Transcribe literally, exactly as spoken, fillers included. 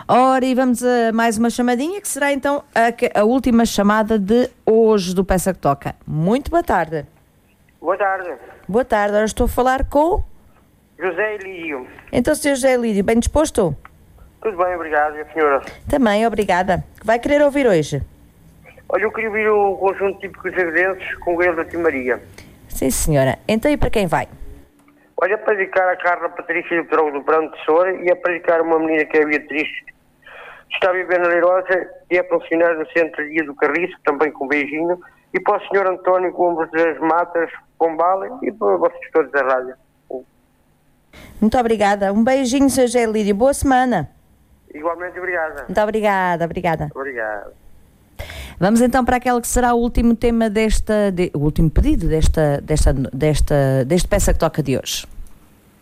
Ora, e vamos a mais uma chamadinha, que será então a, a última chamada de hoje do Peça que Toca. Muito boa tarde. Boa tarde. Boa tarde, agora estou a falar com... José Elídio. Então, senhor José Elídio, bem disposto? Tudo bem, obrigado. E a senhora? Também, obrigada. Que vai querer ouvir hoje? Olha, eu queria ouvir o conjunto típico dos Aguedenses com Gael da Timaria. Sim, senhora. Então, e para quem vai? Olha, para dedicar a Carla Patrícia do Trogo do Brando de Soura e a para dedicar uma menina que é a Beatriz, que está a viver na Leirosa e é funcionária do Centro de Dia do Carriço, também com um beijinho, e para o senhor António Gomes das Matas, Pombal, e para vocês todos da rádio. Muito obrigada. Um beijinho, senhor José Elídio. Boa semana. Igualmente, obrigada. Muito obrigada, obrigada. Obrigado. Vamos então para aquele que será o último tema desta, de, o último pedido desta, desta, desta, deste Peça que Toca de hoje.